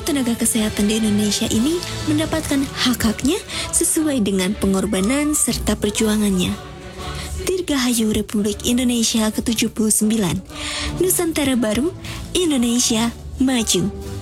tenaga kesehatan di Indonesia ini mendapatkan hak-haknya sesuai dengan pengorbanan serta perjuangannya. Dirgahayu Republik Indonesia ke-79, Nusantara Baru, Indonesia Maju.